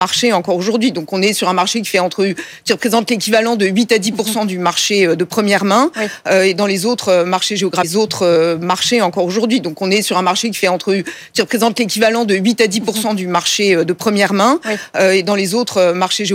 marché encore aujourd'hui. Donc on est sur un marché qui représente l'équivalent de 8 à 10% du marché de première main. Oui. Et dans les autres marchés géographiques, marchés encore aujourd'hui. Donc on est sur un marché qui représente l'équivalent de 8 à 10% du marché de première main. Oui. Et dans les autres marchés géographiques,